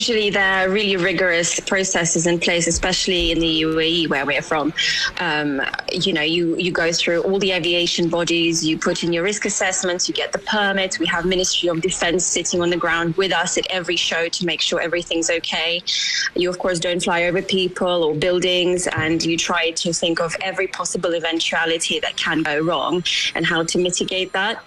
Usually there are really rigorous processes in place, especially in the UAE where we're from. You go through all the aviation bodies, you put in your risk assessments, you get the permits. We have Ministry of Defense sitting on the ground with us at every show to make sure everything's okay. You, of course, don't fly over people or buildings, and you try to think of every possible eventuality that can go wrong and how to mitigate that.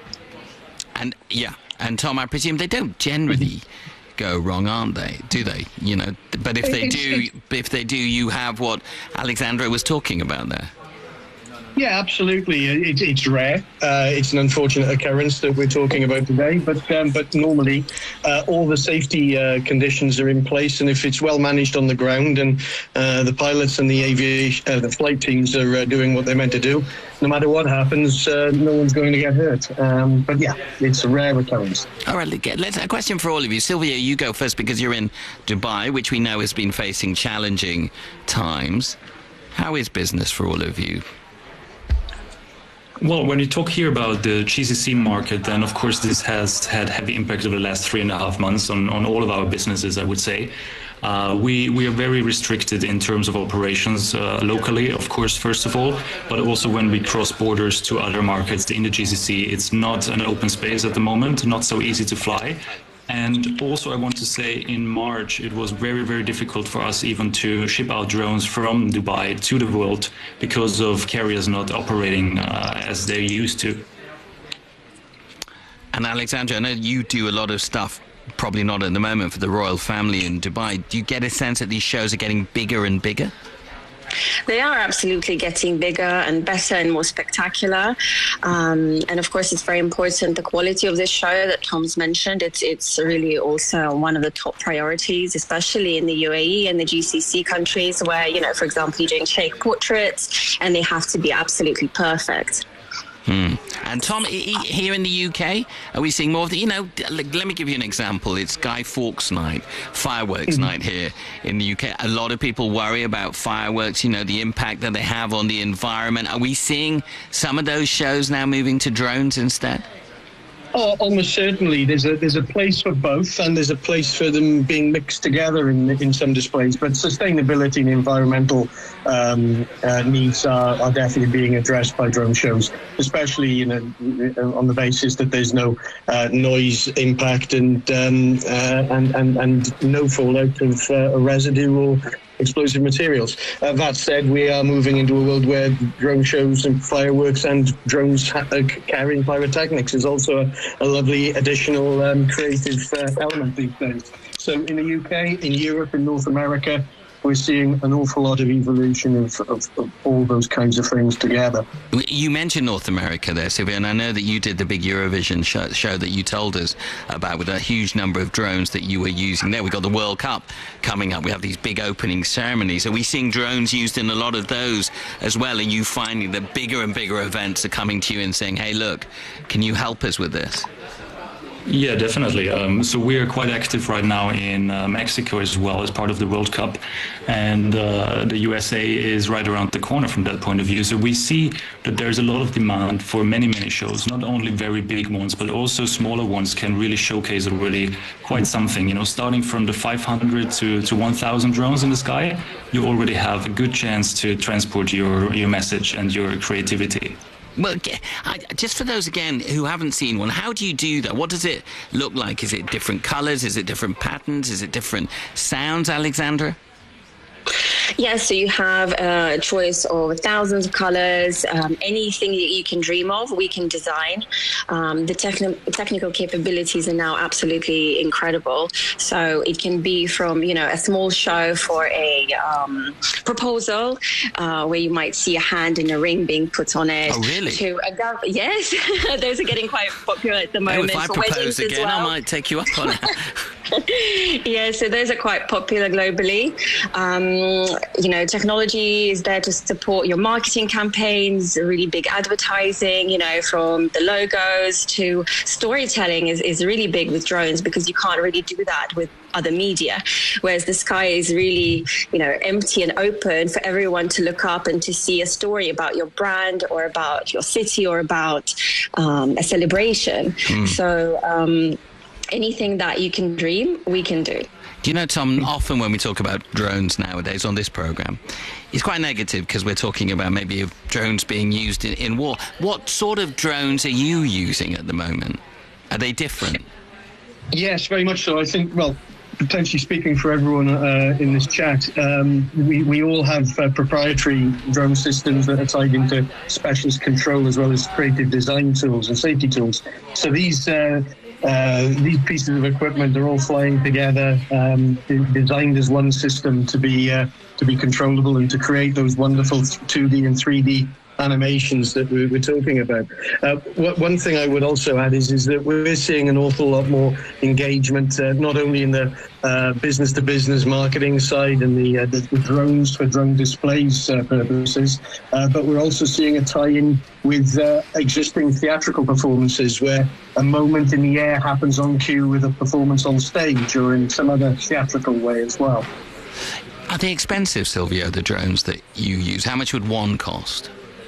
And Tom, I presume they don't generally go wrong, aren't they? Do they? But if they do, you have what Alexandra was talking about there. Yeah, absolutely. It's rare. It's an unfortunate occurrence that we're talking about today, but normally all the safety conditions are in place, and if it's well managed on the ground and the pilots and the flight teams are doing what they're meant to do, no matter what happens, no one's going to get hurt. But yeah, it's a rare occurrence. All right, let's a question for all of you. Sylvia, you go first because you're in Dubai, which we know has been facing challenging times. How is business for all of you? Well, when you talk here about the GCC market, then of course this has had heavy impact over the last 3.5 months on all of our businesses, I would say. We are very restricted in terms of operations locally, of course, first of all, but also when we cross borders to other markets in the GCC, it's not an open space at the moment, not so easy to fly. And also I want to say in March, it was very, very difficult for us even to ship out drones from Dubai to the world because of carriers not operating as they used to. And Alexandra, I know you do a lot of stuff, probably not at the moment, for the royal family in Dubai. Do you get a sense that these shows are getting bigger and bigger? They are absolutely getting bigger and better and more spectacular. And of course, it's very important, the quality of this show that Tom's mentioned. It's really also one of the top priorities, especially in the UAE and the GCC countries where, for example, you're doing sheikh portraits and they have to be absolutely perfect. And Tom, here in the UK, are we seeing more of the, let me give you an example. It's Guy Fawkes night, fireworks night here in the UK. A lot of people worry about fireworks, the impact that they have on the environment. Are we seeing some of those shows now moving to drones instead? Oh, almost certainly. There's a place for both, and there's a place for them being mixed together in some displays. But sustainability and environmental needs are definitely being addressed by drone shows, especially on the basis that there's no noise impact and no fallout of residue or explosive materials. That said, we are moving into a world where drone shows and fireworks and drones carrying pyrotechnics is also a lovely additional creative element these days. So in the UK, in Europe, in North America, we're seeing an awful lot of evolution of all those kinds of things together. You mentioned North America there, Sylvia, and I know that you did the big Eurovision show that you told us about with a huge number of drones that you were using there. We've got the World Cup coming up. We have these big opening ceremonies. Are we seeing drones used in a lot of those as well? Are you finding that bigger and bigger events are coming to you and saying, hey, look, can you help us with this? Yeah, definitely. So we are quite active right now in Mexico as well as part of the World Cup. And the USA is right around the corner from that point of view. So we see that there's a lot of demand for many, many shows, not only very big ones, but also smaller ones can really showcase already quite something. Starting from the 500 to 1,000 drones in the sky, you already have a good chance to transport your message and your creativity. Well, just for those, again, who haven't seen one, how do you do that? What does it look like? Is it different colours? Is it different patterns? Is it different sounds, Alexandra? Yes, so you have a choice of thousands of colors, anything that you can dream of, we can design. The technical capabilities are now absolutely incredible. So it can be from, a small show for a proposal where you might see a hand in a ring being put on it. Oh, really? Yes, those are getting quite popular at the moment. If I propose again, I might take you up on it. Yeah, so those are quite popular globally. Technology is there to support your marketing campaigns, really big advertising, from the logos to storytelling is really big with drones because you can't really do that with other media, whereas the sky is really, empty and open for everyone to look up and to see a story about your brand or about your city or about a celebration. So anything that you can dream, we can do. Do you know, Tom, often when we talk about drones nowadays on this programme, it's quite negative because we're talking about maybe drones being used in war. What sort of drones are you using at the moment? Are they different? Yes, very much so. I think, well, potentially speaking for everyone in this chat, we all have proprietary drone systems that are tied into specialist control as well as creative design tools and safety tools. So these pieces of equipment are all flying together, designed as one system to be controllable and to create those wonderful 2D and 3D animations that we're talking about. One thing I would also add is that we're seeing an awful lot more engagement, not only in the business-to-business marketing side and the drones for drone displays purposes, but we're also seeing a tie-in with existing theatrical performances where a moment in the air happens on cue with a performance on stage or in some other theatrical way as well. Are they expensive, Silvio, the drones that you use? How much would one cost?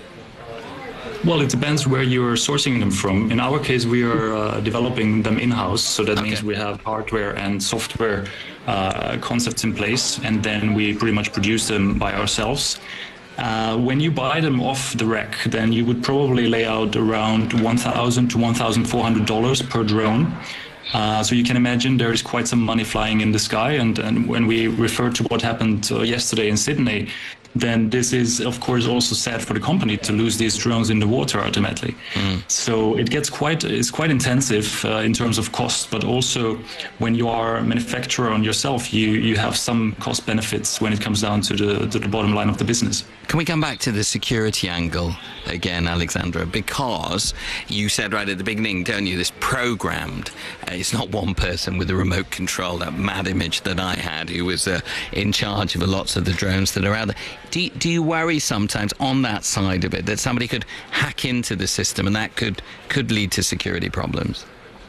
Well, it depends where you're sourcing them from. In our case, we are developing them in-house, so that means we have hardware and software concepts in place, and then we pretty much produce them by ourselves. When you buy them off the rack, then you would probably lay out around $1,000 to $1,400 per drone. So you can imagine there is quite some money flying in the sky, and when we refer to what happened yesterday in Sydney, then this is, of course, also sad for the company to lose these drones in the water ultimately. So it's quite intensive in terms of cost, but also when you are a manufacturer on yourself, you have some cost benefits when it comes down to the bottom line of the business. Can we come back to the security angle again, Alexandra? Because you said right at the beginning, don't you, this programmed, it's not one person with a remote control, that mad image that I had who was in charge of lots of the drones that are out there. Do you worry sometimes on that side of it that somebody could hack into the system and that could lead to security problems?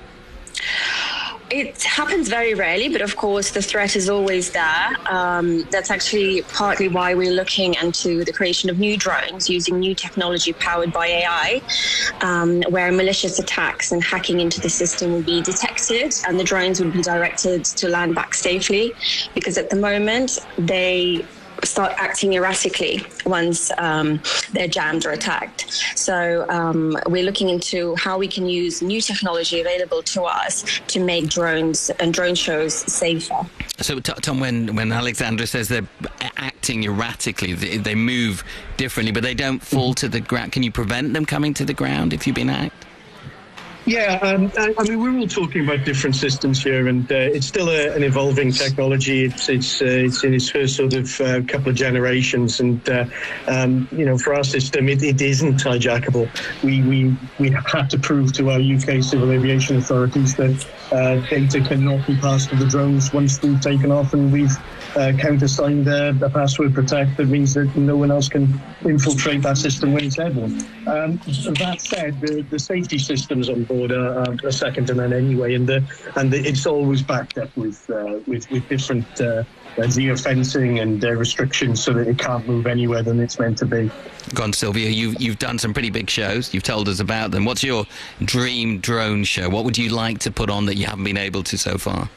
It happens very rarely, but of course the threat is always there. That's actually partly why we're looking into the creation of new drones using new technology powered by AI, where malicious attacks and hacking into the system will be detected and the drones will be directed to land back safely, because at the moment they start acting erratically once they're jammed or attacked. So we're looking into how we can use new technology available to us to make drones and drone shows safer. So, Tom, when Alexandra says they're acting erratically, they move differently, but they don't fall to the ground. Can you prevent them coming to the ground if you've been hacked? Yeah, I mean, we're all talking about different systems here, and it's still an evolving technology. It's in its first sort of couple of generations, and for our system, it isn't hijackable. We have to prove to our UK civil aviation authorities that data cannot be passed to the drones once we've taken off and we've countersigned a password protect that means that no one else can infiltrate that system when it's airborne. That said, the safety systems on board are second to none anyway, and it's always backed up with different geofencing and restrictions so that it can't move anywhere than it's meant to be. Go on, Silvia, you've done some pretty big shows. You've told us about them. What's your dream drone show? What would you like to put on that you haven't been able to so far?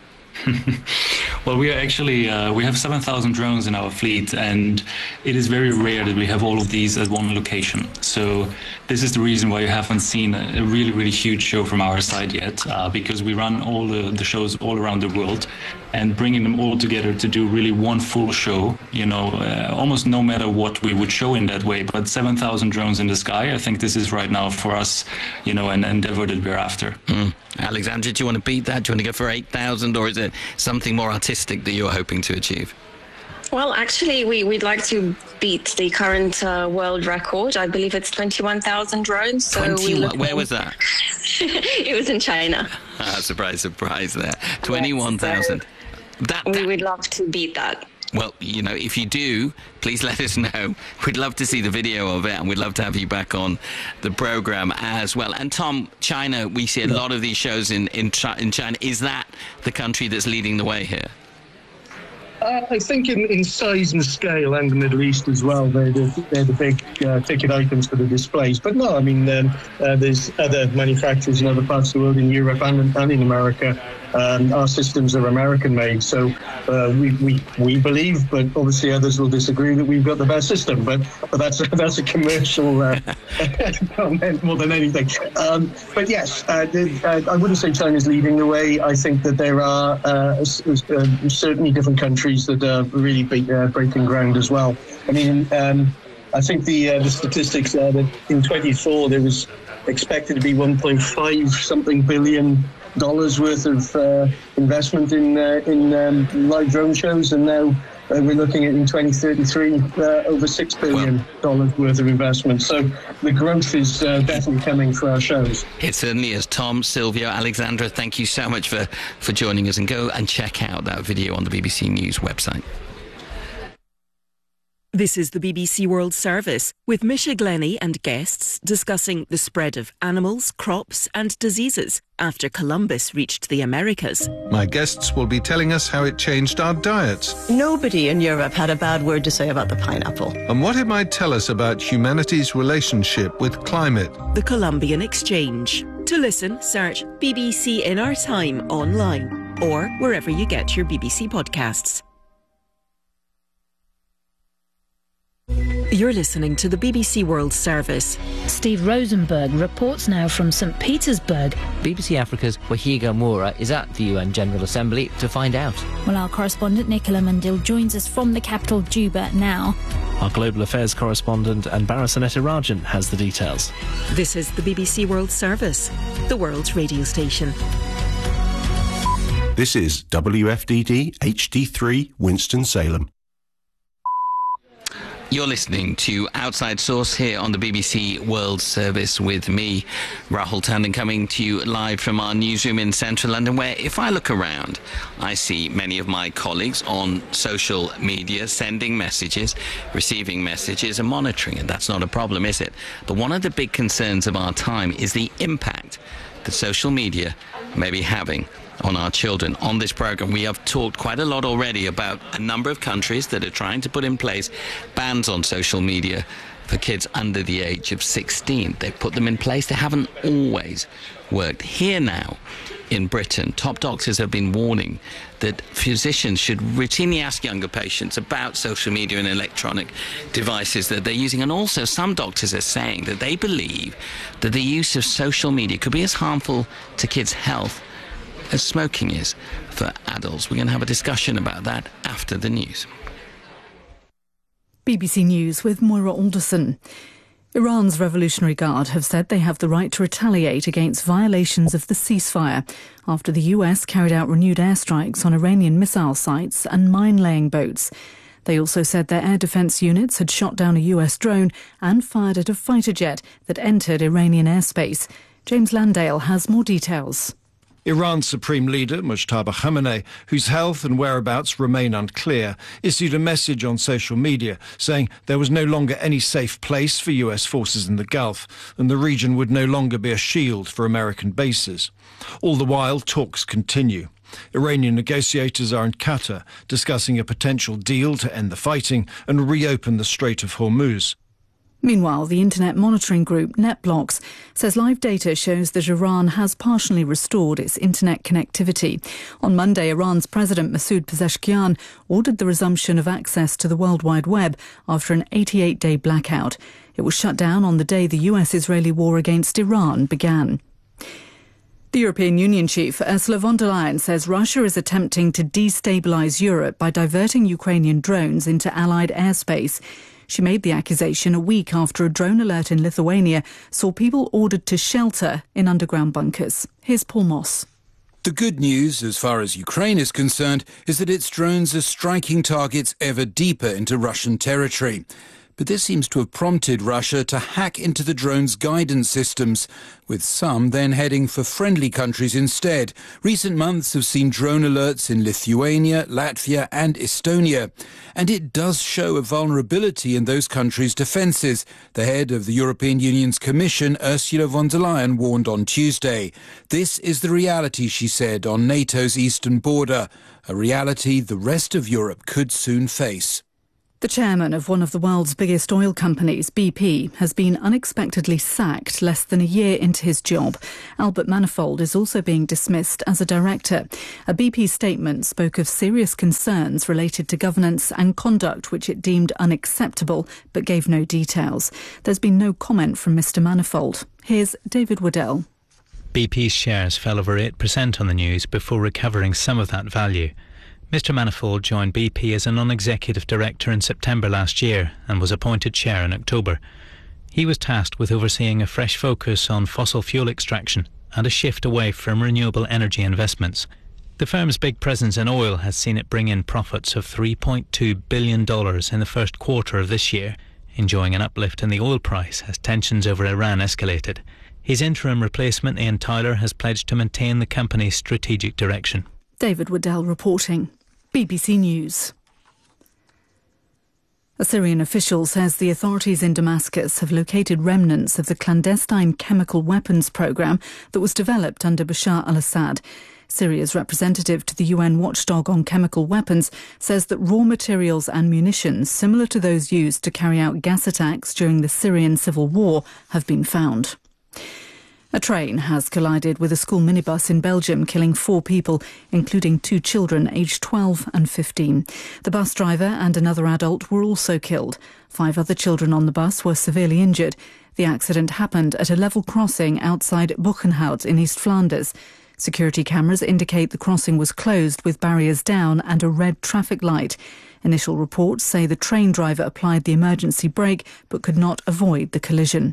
Well, we are actually we have 7,000 drones in our fleet, and it is very rare that we have all of these at one location. So this is the reason why you haven't seen a really, really huge show from our side yet, because we run all the shows all around the world, and bringing them all together to do really one full show, almost no matter what we would show in that way. But 7,000 drones in the sky, I think this is right now for us, an endeavor that we're after. Alexandra, do you want to beat that? Do you want to go for 8,000, or is it something more artistic that you're hoping to achieve? Well, actually, we'd like to beat the current world record. I believe it's 21,000 drones. So 21? Where was that? It was in China. Surprise there. 21,000. We would love to beat that. Well, if you do, please let us know. We'd love to see the video of it, and we'd love to have you back on the program as well. And Tom, China, we see a lot of these shows in China. Is that the country that's leading the way here? I think in size and scale, and the Middle East as well, they're the big ticket items for the displays. But no, I mean, there's other manufacturers in other parts of the world, in Europe and in America, Our systems are American-made, so we believe, but obviously others will disagree, that we've got the best system. But that's a commercial comment more than anything. But yes, I wouldn't say China's leading the way. I think that there are certainly different countries that are really breaking ground as well. I mean, I think the statistics are that in 24 there was expected to be 1.5 something billion worth of investment in live drone shows, and now we're looking at in 2033 over $6 billion worth of investment. So the growth is definitely coming for our shows. It certainly is. Tom, Silvio, Alexandra, thank you so much for joining us, and go and check out that video on the BBC News website. This is the BBC World Service, with Misha Glenny and guests discussing the spread of animals, crops and diseases after Columbus reached the Americas. My guests will be telling us how it changed our diets. Nobody in Europe had a bad word to say about the pineapple. And what it might tell us about humanity's relationship with climate. The Columbian Exchange. To listen, search BBC in Our Time online or wherever you get your BBC podcasts. You're listening to the BBC World Service. Steve Rosenberg reports now from St. Petersburg. BBC Africa's Wahiga Moura is at the UN General Assembly to find out. Well, our correspondent Nicola Mundil joins us from the capital, Juba, now. Our global affairs correspondent Anbara Sanetirajan has the details. This is the BBC World Service, the world's radio station. This is WFDD HD3 Winston-Salem. You're listening to Outside Source here on the BBC World Service with me, Rahul Tandon, coming to you live from our newsroom in central London, where if I look around, I see many of my colleagues on social media sending messages, receiving messages and monitoring it. That's not a problem, is it? But one of the big concerns of our time is the impact that social media may be having on our children. On this programme, we have talked quite a lot already about a number of countries that are trying to put in place bans on social media for kids under the age of 16. They've put them in place. They haven't always worked. Here now, in Britain, top doctors have been warning that physicians should routinely ask younger patients about social media and electronic devices that they're using. And also, some doctors are saying that they believe that the use of social media could be as harmful to kids' health as smoking is for adults. We're going to have a discussion about that after the news. BBC News with Moira Alderson. Iran's Revolutionary Guard have said they have the right to retaliate against violations of the ceasefire after the US carried out renewed airstrikes on Iranian missile sites and mine-laying boats. They also said their air defence units had shot down a US drone and fired at a fighter jet that entered Iranian airspace. James Landale has more details. Iran's Supreme Leader, Mujtaba Khamenei, whose health and whereabouts remain unclear, issued a message on social media saying there was no longer any safe place for US forces in the Gulf and the region would no longer be a shield for American bases. All the while, talks continue. Iranian negotiators are in Qatar discussing a potential deal to end the fighting and reopen the Strait of Hormuz. Meanwhile, the internet monitoring group NetBlocks says live data shows that Iran has partially restored its internet connectivity. On Monday, Iran's President Masoud Pezeshkian ordered the resumption of access to the World Wide Web after an 88-day blackout. It was shut down on the day the US-Israeli war against Iran began. The European Union chief, Ursula von der Leyen, says Russia is attempting to destabilise Europe by diverting Ukrainian drones into Allied airspace. She made the accusation a week after a drone alert in Lithuania saw people ordered to shelter in underground bunkers. Here's Paul Moss. The good news, as far as Ukraine is concerned, is that its drones are striking targets ever deeper into Russian territory. But this seems to have prompted Russia to hack into the drone's guidance systems, with some then heading for friendly countries instead. Recent months have seen drone alerts in Lithuania, Latvia and Estonia. And it does show a vulnerability in those countries' defences. The head of the European Union's Commission, Ursula von der Leyen, warned on Tuesday. This is the reality, she said, on NATO's eastern border, a reality the rest of Europe could soon face. The chairman of one of the world's biggest oil companies, BP, has been unexpectedly sacked less than a year into his job. Albert Manifold is also being dismissed as a director. A BP statement spoke of serious concerns related to governance and conduct which it deemed unacceptable, but gave no details. There's been no comment from Mr Manifold. Here's David Waddell. BP's shares fell over 8% on the news before recovering some of that value. Mr Manifold joined BP as a non-executive director in September last year and was appointed chair in October. He was tasked with overseeing a fresh focus on fossil fuel extraction and a shift away from renewable energy investments. The firm's big presence in oil has seen it bring in profits of $3.2 billion in the first quarter of this year, enjoying an uplift in the oil price as tensions over Iran escalated. His interim replacement, Ian Tyler, has pledged to maintain the company's strategic direction. David Waddell reporting. BBC News. A Syrian official says the authorities in Damascus have located remnants of the clandestine chemical weapons programme that was developed under Bashar al-Assad. Syria's representative to the UN watchdog on chemical weapons says that raw materials and munitions similar to those used to carry out gas attacks during the Syrian civil war have been found. A train has collided with a school minibus in Belgium, killing 4 people, including 2 children aged 12 and 15. The bus driver and another adult were also killed. 5 other children on the bus were severely injured. The accident happened at a level crossing outside Buchenhout in East Flanders. Security cameras indicate the crossing was closed with barriers down and a red traffic light. Initial reports say the train driver applied the emergency brake but could not avoid the collision.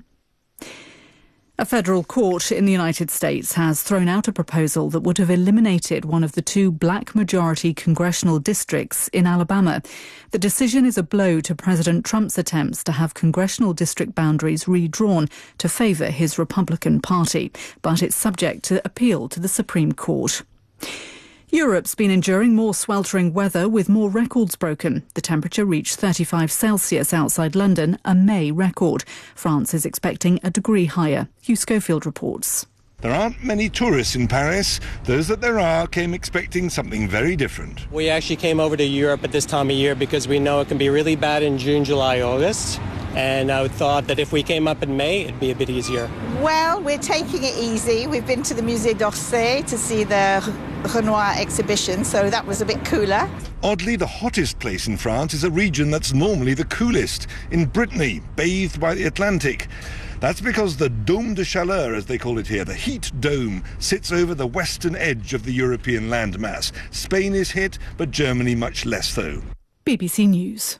A federal court in the United States has thrown out a proposal that would have eliminated one of the 2 black-majority congressional districts in Alabama. The decision is a blow to President Trump's attempts to have congressional district boundaries redrawn to favour his Republican Party, but it's subject to appeal to the Supreme Court. Europe's been enduring more sweltering weather with more records broken. The temperature reached 35 Celsius outside London, a May record. France is expecting a degree higher. Hugh Schofield reports. There aren't many tourists in Paris. Those that there are came expecting something very different. We actually came over to Europe at this time of year because we know it can be really bad in June, July, August. And I thought that if we came up in May, it'd be a bit easier. Well, we're taking it easy. We've been to the Musée d'Orsay to see the Renoir exhibition, so that was a bit cooler. Oddly, the hottest place in France is a region that's normally the coolest, in Brittany, bathed by the Atlantic. That's because the Dôme de Chaleur, as they call it here, the heat dome, sits over the western edge of the European landmass. Spain is hit, but Germany much less so. BBC News.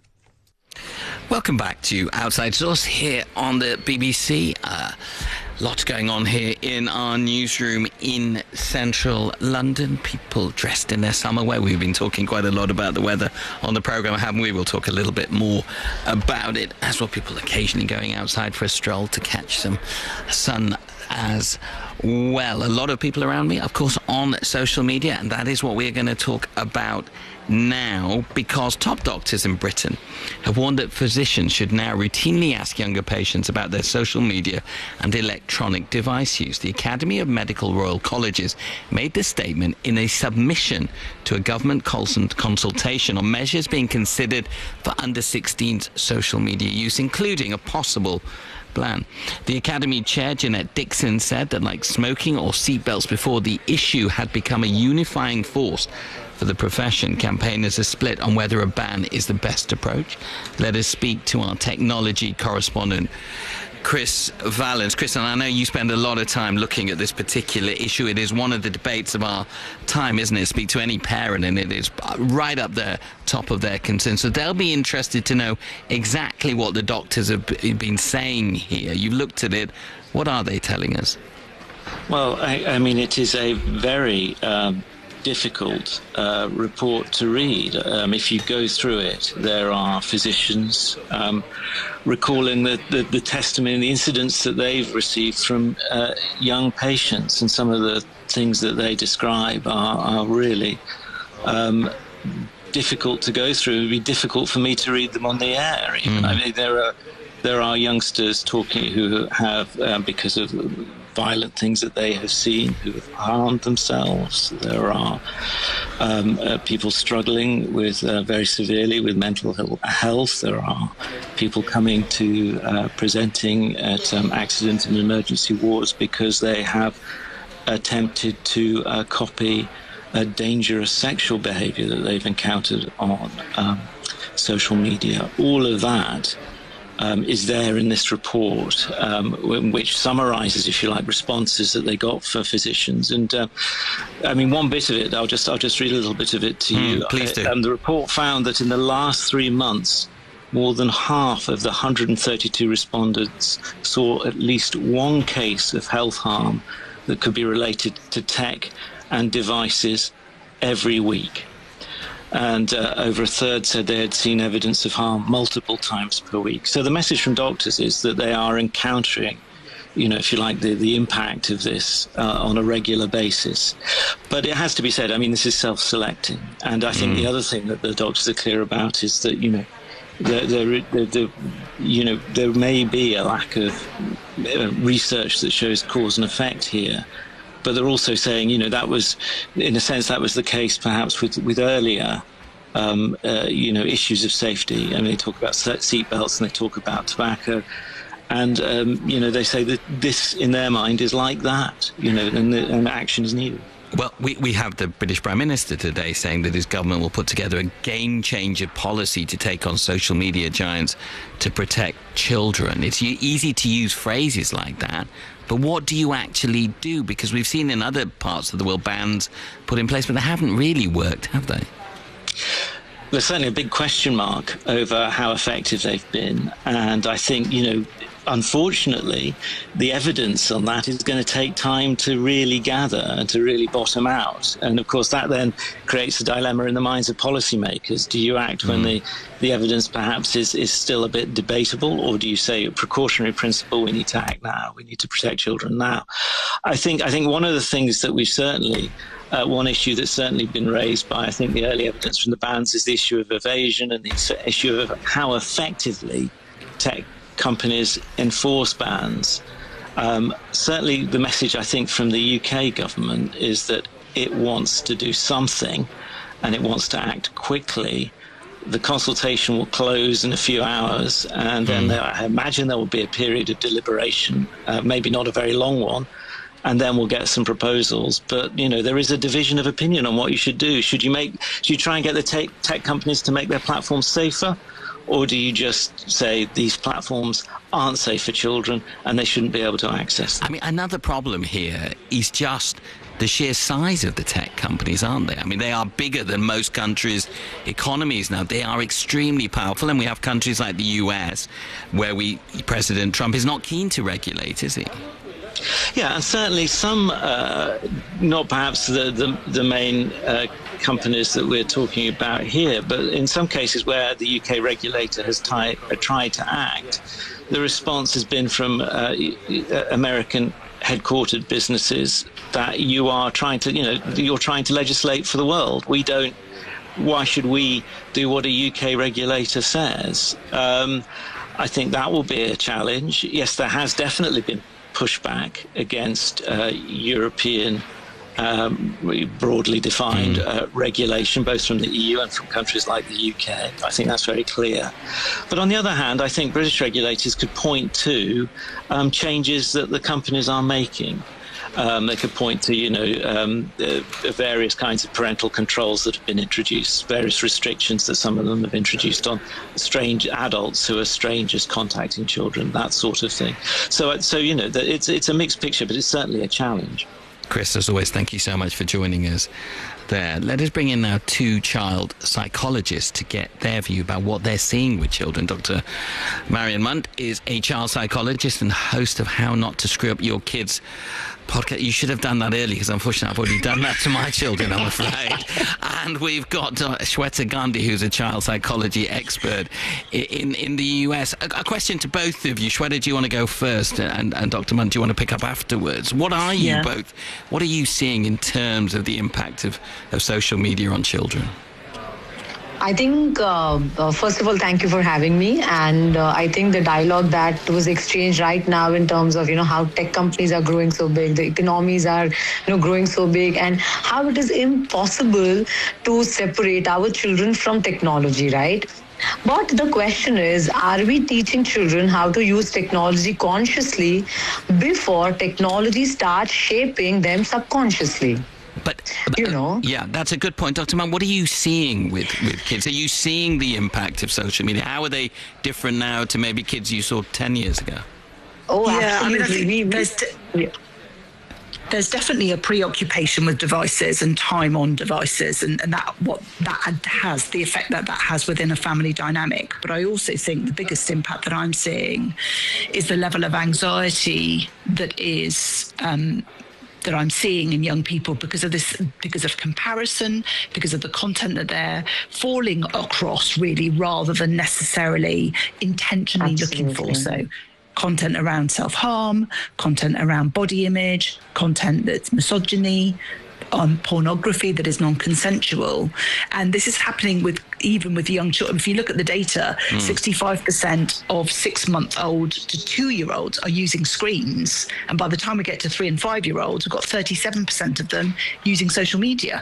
Welcome back to Outside Source here on the BBC. Lots going on here in our newsroom in central London. People dressed in their summer wear. We've been talking quite a lot about the weather on the programme, haven't we? We'll talk a little bit more about it as well. People occasionally going outside for a stroll to catch some sun as well. A lot of people around me, of course, on social media, and that is what we're going to talk about now, because top doctors in Britain have warned that physicians should now routinely ask younger patients about their social media and electronic device use. The Academy of Medical Royal Colleges made this statement in a submission to a government consultation on measures being considered for under 16's social media use, including a possible plan. The Academy chair, Jeanette Dixon, said that like smoking or seatbelts before, the issue had become a unifying force for the profession. Campaigners are split on whether a ban is the best approach. Let us speak to our technology correspondent, Chris Vallance. Chris, and I know you spend a lot of time looking at this particular issue. It is one of the debates of our time, isn't it? Speak to any parent and it is right up there, top of their concern. So they'll be interested to know exactly what the doctors have been saying here. You've looked at it. What are they telling us? Well, I mean, it is a very difficult report to read. If you go through it, there are physicians recalling the testimony and the incidents that they've received from young patients, and some of the things that they describe are really difficult to go through. It would be difficult for me to read them on the air. I mean, there are youngsters talking who have, because of violent things that they have seen, who have harmed themselves. There are people struggling with very severely with mental health. There are people coming to presenting at accident and emergency wards because they have attempted to copy a dangerous sexual behavior that they've encountered on social media. All of that is there in this report, which summarizes, if you like, responses that they got for physicians. And I mean, one bit of it, I'll just read a little bit of it to you. Please do. The report found that in the last 3 months, more than half of the 132 respondents saw at least one case of health harm that could be related to tech and devices every week. And over a third said they had seen evidence of harm multiple times per week. So the message from doctors is that they are encountering, if you like, the impact of this on a regular basis. But it has to be said, I mean, this is self-selecting. And I think the other thing that the doctors are clear about is that, there may be a lack of research that shows cause and effect here. But they're also saying, that was, in a sense, that was the case perhaps with earlier, issues of safety. I mean, they talk about seatbelts and they talk about tobacco. And, they say that this, in their mind, is like that, and action is needed. Well, we have the British Prime Minister today saying that his government will put together a game-changer policy to take on social media giants to protect children. It's easy to use phrases like that, but what do you actually do? Because we've seen in other parts of the world bans put in place, but they haven't really worked, have they? There's certainly a big question mark over how effective they've been. And I think, unfortunately, the evidence on that is going to take time to really gather and to really bottom out. And of course, that then creates a dilemma in the minds of policymakers. Do you act when the evidence perhaps is still a bit debatable, or do you say a precautionary principle, we need to act now, we need to protect children now? I think one of the things that we've certainly one issue that's certainly been raised by, I think, the early evidence from the bans is the issue of evasion and the issue of how effectively tech companies enforce bans. Certainly the message, I think, from the UK government is that it wants to do something and it wants to act quickly. The consultation will close in a few hours, and then I imagine there will be a period of deliberation, maybe not a very long one, and then we'll get some proposals. But, there is a division of opinion on what you should do. Should you try and get the tech companies to make their platforms safer? Or do you just say these platforms aren't safe for children and they shouldn't be able to access them? I mean, another problem here is just the sheer size of the tech companies, aren't they? I mean, they are bigger than most countries' economies now. They are extremely powerful, and we have countries like the US where President Trump is not keen to regulate, is he? Yeah, and certainly some, not perhaps the main companies that we're talking about here, but in some cases where the UK regulator has tried to act, the response has been from American headquartered businesses that you are trying to, you're trying to legislate for the world. Why should we do what a UK regulator says? I think that will be a challenge. Yes, there has definitely been pushback against European broadly defined regulation, both from the EU and from countries like the UK. I think that's very clear. But on the other hand, I think British regulators could point to changes that the companies are making. They could point to, various kinds of parental controls that have been introduced, various restrictions that some of them have introduced on strange adults who are strangers contacting children, that sort of thing. So it's a mixed picture, but it's certainly a challenge. Chris, as always, thank you so much for joining us there. Let us bring in now two child psychologists to get their view about what they're seeing with children. Dr. Marion Munt is a child psychologist and host of How Not to Screw Up Your Kids podcast. You should have done that early, because unfortunately I've already done that to my children, I'm afraid. And we've got Shweta Gandhi, who's a child psychology expert in the US. A question to both of you. Shweta, do you want to go first? And Dr. Munt, do you want to pick up afterwards? What are you both? What are you seeing in terms of the impact of social media on children? I think, first of all, thank you for having me. And I think the dialogue that was exchanged right now in terms of, how tech companies are growing so big, the economies are, growing so big, and how it is impossible to separate our children from technology, right? But the question is, are we teaching children how to use technology consciously before technology starts shaping them subconsciously? But yeah, that's a good point. Dr. Mann, what are you seeing with kids? Are you seeing the impact of social media? How are they different now to maybe kids you saw 10 years ago? Oh, yeah, absolutely. I mean, there's definitely a preoccupation with devices and time on devices, and that has the effect that has within a family dynamic. But I also think the biggest impact that I'm seeing is the level of anxiety that is that I'm seeing in young people because of comparison, because of the content that they're falling across, really, rather than necessarily intentionally looking for. So content around self-harm, content around body image, content that's misogyny, pornography that is non-consensual. And this is happening even with young children. If you look at the data, 65% of 6-month-old to 2-year-olds are using screens. And by the time we get to 3- and 5-year-olds, we've got 37% of them using social media.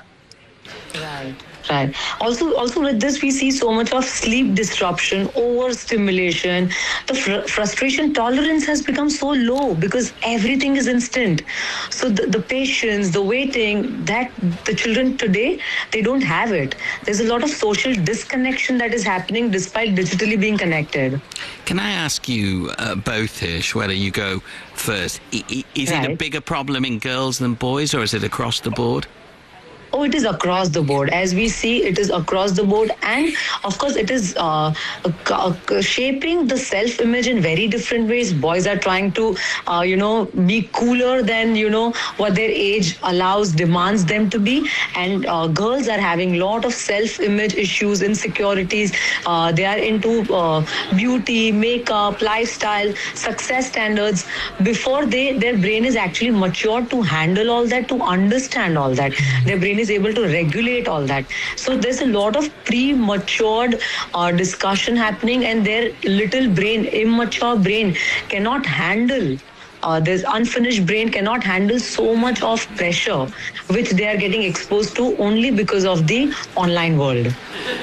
Right. Also with this, we see so much of sleep disruption, overstimulation. The frustration tolerance has become so low because everything is instant. So the patience, the waiting, that the children today, they don't have it. There's a lot of social disconnection that is happening despite digitally being connected. Can I ask you both, Hish, whether you go first? Is it a bigger problem in girls than boys, or is it across the board? Oh, it is across the board. As we see, it is across the board. And of course, it is shaping the self-image in very different ways. Boys are trying to, be cooler than, what their age allows, demands them to be. And girls are having a lot of self-image issues, insecurities. They are into beauty, makeup, lifestyle, success standards. Before their brain is actually matured to handle all that, to understand all that. Their brain is able to regulate all that. So there's a lot of prematured discussion happening, and their little brain, immature brain, cannot handle. This unfinished brain cannot handle so much of pressure, which they are getting exposed to only because of the online world.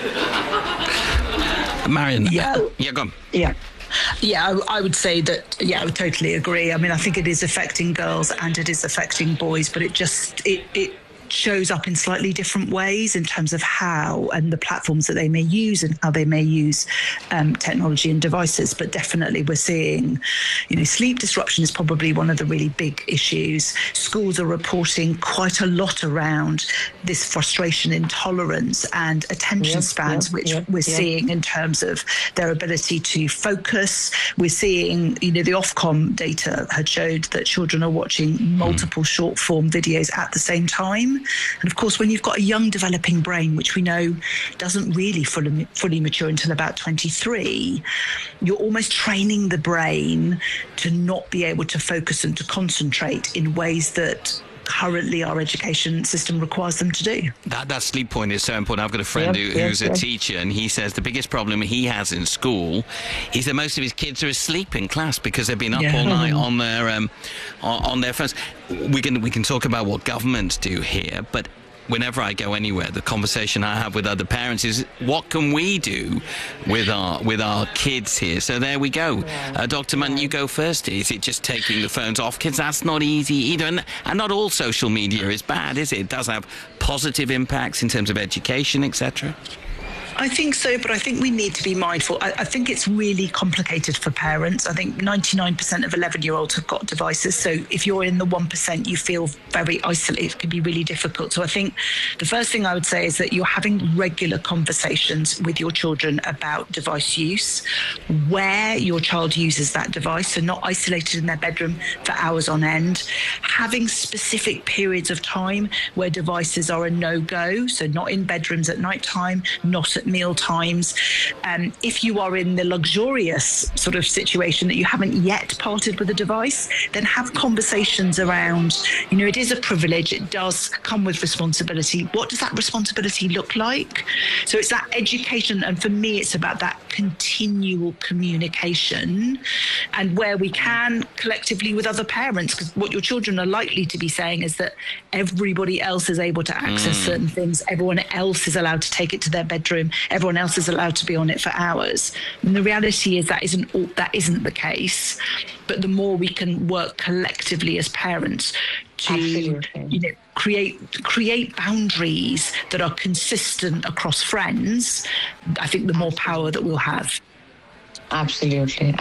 Marion, go on. Yeah, I would say that, I would totally agree. I mean, I think it is affecting girls and it is affecting boys, but it shows up in slightly different ways in terms of how and the platforms that they may use and how they may use technology and devices. But definitely we're seeing, sleep disruption is probably one of the really big issues. Schools are reporting quite a lot around this frustration, intolerance and attention spans, which we're seeing in terms of their ability to focus. We're seeing, the Ofcom data had showed that children are watching multiple short form videos at the same time. And of course, when you've got a young developing brain, which we know doesn't really fully mature until about 23, you're almost training the brain to not be able to focus and to concentrate in ways that currently our education system requires them to do. That sleep point is so important. I've got a friend who's a teacher, and he says the biggest problem he has in school is that most of his kids are asleep in class because they've been up all night on their phones. We can talk about what governments do here, but whenever I go anywhere, the conversation I have with other parents is, what can we do with our kids here? So there we go. Dr. Mann, you go first. Is it just taking the phones off kids? That's not easy either. And not all social media is bad, is it? It does have positive impacts in terms of education, etc. I think so, but I think we need to be mindful. I think it's really complicated for parents. I think 99% of 11-year-olds have got devices. So if you're in the 1%, you feel very isolated. It can be really difficult. So I think the first thing I would say is that you're having regular conversations with your children about device use, where your child uses that device, so not isolated in their bedroom for hours on end, having specific periods of time where devices are a no-go, so not in bedrooms at night time, not at meal times. If you are in the luxurious sort of situation that you haven't yet parted with a device, then have conversations around, it is a privilege. It does come with responsibility. What does that responsibility look like? So it's that education. And for me, it's about that continual communication, and where we can collectively with other parents, because what your children are likely to be saying is that everybody else is able to access certain things. Everyone else is allowed to take it to their bedroom. Everyone else is allowed to be on it for hours. And the reality is that isn't the case. But the more we can work collectively as parents to create boundaries that are consistent across friends, I think the more power that we'll have. Absolutely.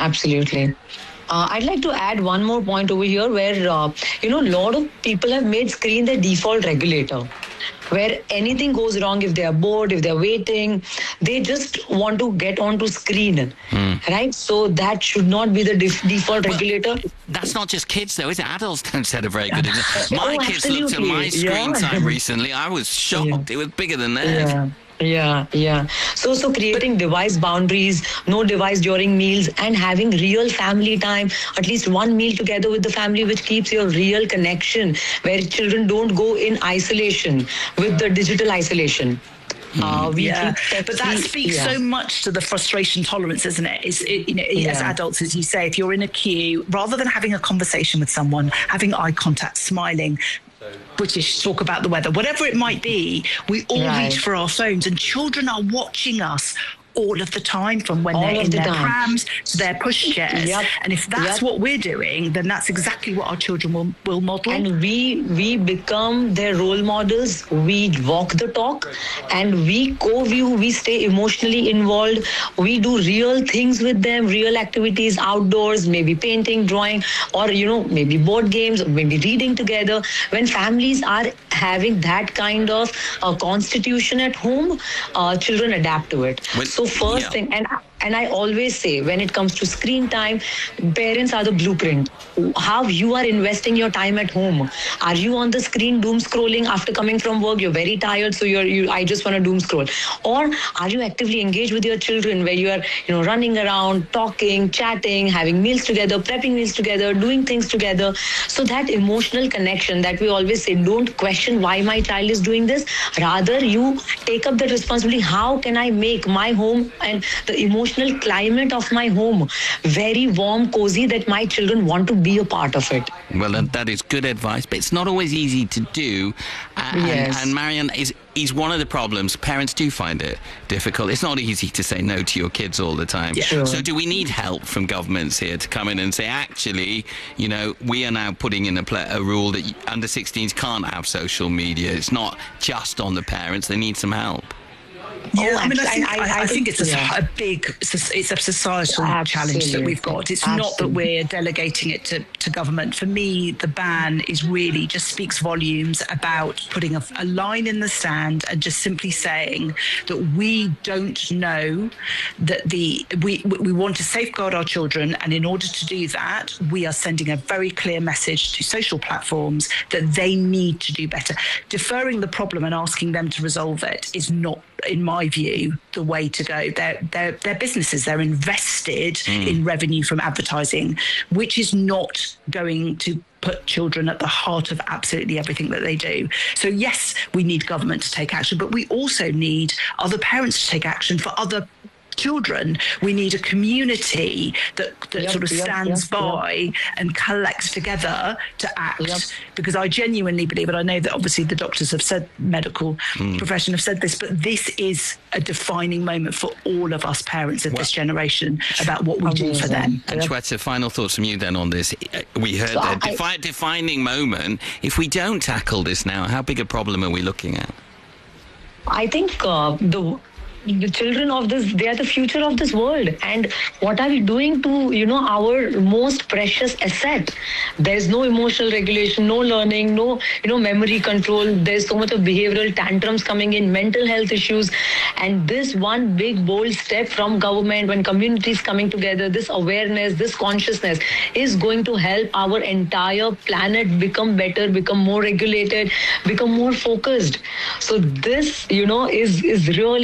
I'd like to add one more point over here where, a lot of people have made screen their default regulator, where anything goes wrong, if they are bored, if they're waiting, they just want to get onto screen, right? So that should not be the default regulator. That's not just kids, though, is it? Adults don't set a very good example. My kids looked at my screen time recently. I was shocked. It was bigger than theirs. Yeah. So creating device boundaries, no device during meals, and having real family time, at least one meal together with the family, which keeps your real connection, where children don't go in isolation with the digital isolation. But that speaks so much to the frustration tolerance, isn't it? As adults, as you say, if you're in a queue, rather than having a conversation with someone, having eye contact, smiling, British talk about the weather, whatever it might be, we all reach for our phones, and children are watching us all of the time, from when they're in their prams to their pushchairs. And if that's what we're doing, then that's exactly what our children will model. And we become their role models. We walk the talk, and we co-view. We stay emotionally involved. We do real things with them, real activities outdoors, maybe painting, drawing, or maybe board games, or maybe reading together. When families are having that kind of constitution at home, children adapt to it. So first thing, and I always say, when it comes to screen time, parents are the blueprint. How you are investing your time at home. Are you on the screen doom scrolling after coming from work? You're very tired, so I just want to doom scroll. Or are you actively engaged with your children, where you are running around, talking, chatting, having meals together, prepping meals together, doing things together. So that emotional connection that we always say, don't question why my child is doing this. Rather, you take up the responsibility. How can I make my home and the emotional climate of my home very warm, cozy, that my children want to be a part of it? Well, that is good advice, but it's not always easy to do. And Marion is one of the problems. Parents do find it difficult. It's not easy to say no to your kids all the time. So do we need help from governments here to come in and say, actually, we are now putting in a rule that under 16s can't have social media. It's not just on the parents. They need some help. I think it's a societal challenge that we've got. It's not that we're delegating it to government. For me, the ban is really just speaks volumes about putting a line in the sand and just simply saying that we don't know that we want to safeguard our children, and in order to do that, we are sending a very clear message to social platforms that they need to do better. Deferring the problem and asking them to resolve it is not, in my view, the way to go. They're businesses. They're invested in revenue from advertising, which is not going to put children at the heart of absolutely everything that they do. So yes, we need government to take action, but we also need other parents to take action for other children. We need a community that sort of stands by and collects together to act, because I genuinely believe, and I know that obviously the doctors have said, medical profession have said this, but this is a defining moment for all of us parents of this generation about what we do for them. And Shweta, final thoughts from you then on this. We heard that defining moment. If we don't tackle this now, how big a problem are we looking at? I think the children of this, they are the future of this world. And what are we doing to, our most precious asset? There's no emotional regulation, no learning, no, memory control. There's so much of behavioral tantrums coming in, mental health issues. And this one big, bold step from government, when communities coming together, this awareness, this consciousness is going to help our entire planet become better, become more regulated, become more focused. So this, is really going to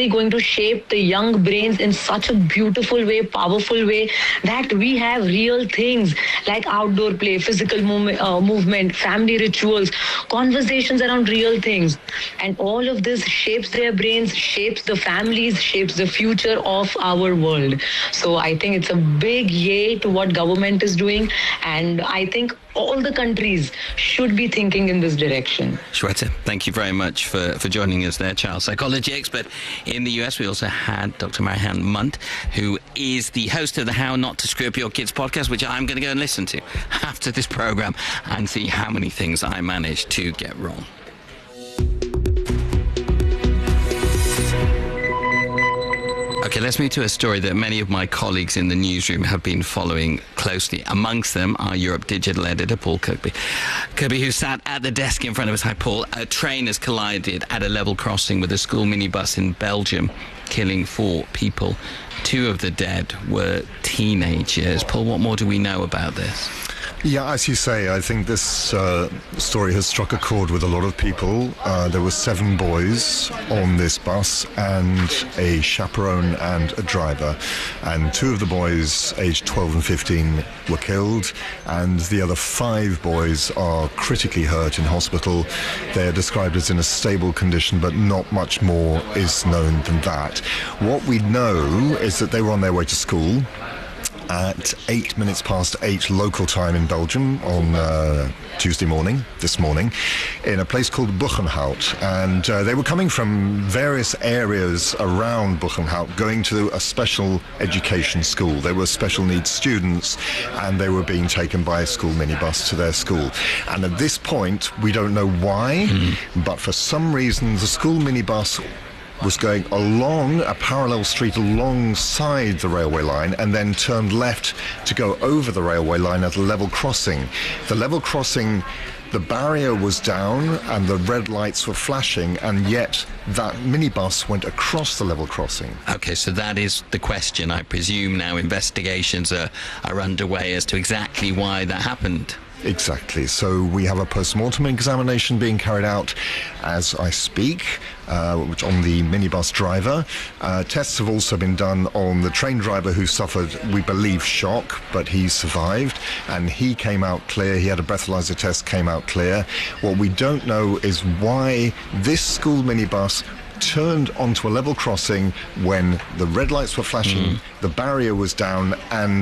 shape the young brains in such a beautiful way, powerful way, that we have real things like outdoor play, physical movement, family rituals, conversations around real things. And all of this shapes their brains, shapes the families, shapes the future of our world. So I think it's a big yay to what government is doing. And I think all the countries should be thinking in this direction. Shweta, thank you very much for joining us there, child psychology expert in the US. We also had Dr. Marianne Munt, who is the host of the How Not to Screw Up Your Kids podcast, which I'm going to go and listen to after this program and see how many things I managed to get wrong. Okay, let's move to a story that many of my colleagues in the newsroom have been following closely. Amongst them, our Europe digital editor, Paul Kirkby. Kirkby, who sat at the desk in front of us. Hi, Paul. A train has collided at a level crossing with a school minibus in Belgium, killing 4 people. 2 of the dead were teenagers. Paul, what more do we know about this? Yeah, as you say, I think this story has struck a chord with a lot of people. There were 7 boys on this bus and a chaperone and a driver. And 2 of the boys, aged 12 and 15, were killed. And the other 5 boys are critically hurt in hospital. They're described as in a stable condition, but not much more is known than that. What we know is that they were on their way to school at 8 minutes past 8 local time in Belgium on this morning, in a place called Buchenhout. And they were coming from various areas around Buchenhout, going to a special education school. They were special needs students, and they were being taken by a school minibus to their school. And at this point, we don't know why, but for some reason, the school minibus was going along a parallel street alongside the railway line and then turned left to go over the railway line at a level crossing. The level crossing, the barrier was down and the red lights were flashing, and yet that minibus went across the level crossing. Okay, so that is the question. I presume now investigations are underway as to exactly why that happened. Exactly. So we have a post-mortem examination being carried out as I speak, which on the minibus driver. Tests have also been done on the train driver, who suffered, we believe, shock, but he survived, and he came out clear. He had a breathalyzer test, came out clear. What we don't know is why this school minibus turned onto a level crossing when the red lights were flashing, the barrier was down, and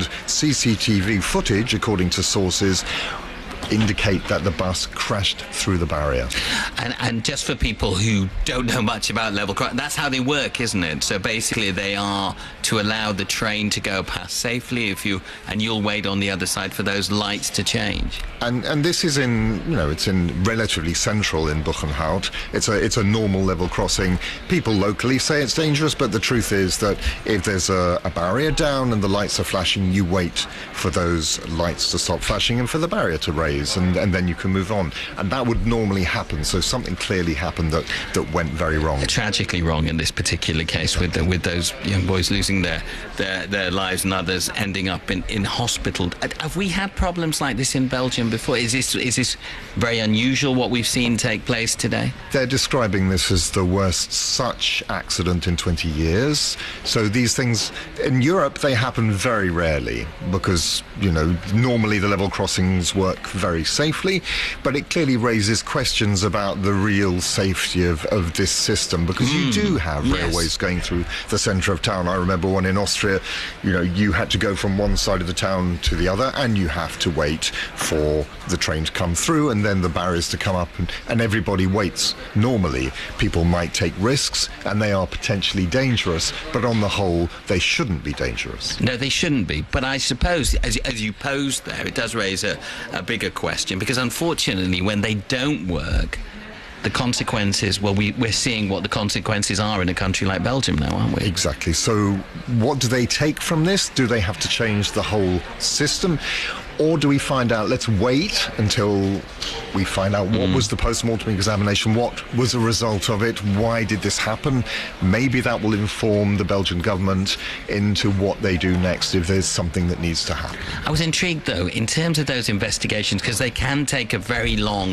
CCTV footage, according to sources, indicate that the bus crashed through the barrier. And just for people who don't know much about level crossing, that's how they work, isn't it? So basically they are to allow the train to go past safely, and you'll wait on the other side for those lights to change. And this is it's in relatively central in Buchenhout. It's a normal level crossing. People locally say it's dangerous, but the truth is that if there's a barrier down and the lights are flashing, you wait for those lights to stop flashing and for the barrier to raise, and then you can move on. And that would normally happen. So something clearly happened that went very wrong. Tragically wrong in this particular case, with those young boys losing their lives and others ending up in hospital. Have we had problems like this in Belgium before? Is this very unusual, what we've seen take place today? They're describing this as the worst such accident in 20 years. So these things in Europe, they happen very rarely because, normally the level crossings work very safely, but it clearly raises questions about the real safety of this system, because you do have railways going through the centre of town. I remember one in Austria, you had to go from one side of the town to the other, and you have to wait for the train to come through and then the barriers to come up, and everybody waits. Normally, people might take risks and they are potentially dangerous, but on the whole, they shouldn't be dangerous. No, they shouldn't be. But I suppose, as you posed there, it does raise a bigger question, because unfortunately, when they don't work, the consequences, we're seeing what the consequences are in a country like Belgium now, aren't we? Exactly. So what do they take from this? Do they have to change the whole system? Or do we find out, let's wait until we find out what was the post-mortem examination, what was the result of it, why did this happen? Maybe that will inform the Belgian government into what they do next if there's something that needs to happen. I was intrigued, though, in terms of those investigations, because they can take a very long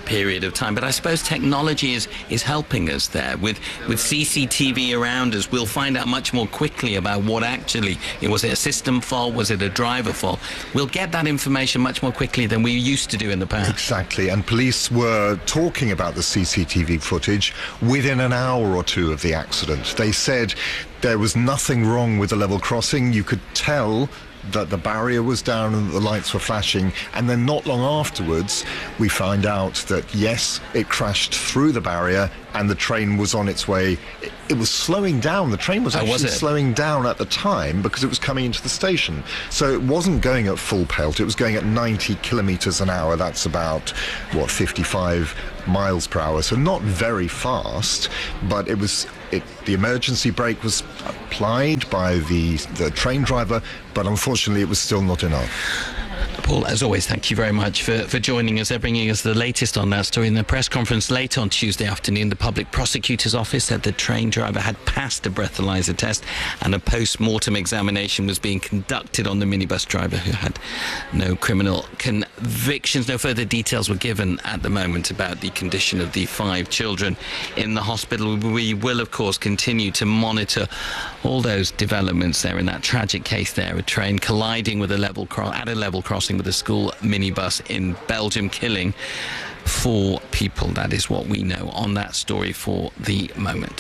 period of time. But I suppose technology is helping us there. With CCTV around us, we'll find out much more quickly about what actually, was it a system fault, was it a driver fault? We'll get that information much more quickly than we used to do in the past. Exactly, and police were talking about the CCTV footage within an hour or two of the accident. They said there was nothing wrong with the level crossing. You could tell that the barrier was down and that the lights were flashing, and then not long afterwards we find out that yes, it crashed through the barrier and the train was on its way. It was slowing down. The train was actually slowing down at the time because it was coming into the station. So it wasn't going at full pelt. It was going at 90 kilometres an hour. That's about, 55 miles per hour. So not very fast, but the emergency brake was applied by the train driver, but unfortunately it was still not enough. Paul, as always, thank you very much for joining us. They're bringing us the latest on that story. In the press conference late on Tuesday afternoon, the Public Prosecutor's Office said the train driver had passed a breathalyzer test and a post-mortem examination was being conducted on the minibus driver, who had no criminal convictions. No further details were given at the moment about the condition of the 5 children in the hospital. We will, of course, continue to monitor all those developments there in that tragic case there, a train colliding with a level crossing with a school minibus in Belgium, killing 4 people. That is what we know on that story for the moment.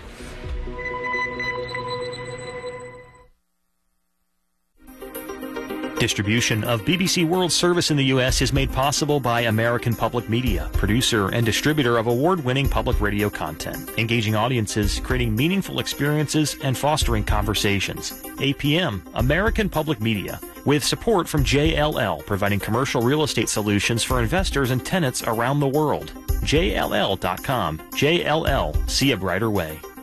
Distribution of BBC World Service in the U.S. is made possible by American Public Media, producer and distributor of award-winning public radio content, engaging audiences, creating meaningful experiences, and fostering conversations. APM, American Public Media, with support from JLL, providing commercial real estate solutions for investors and tenants around the world. JLL.com. JLL, see a brighter way.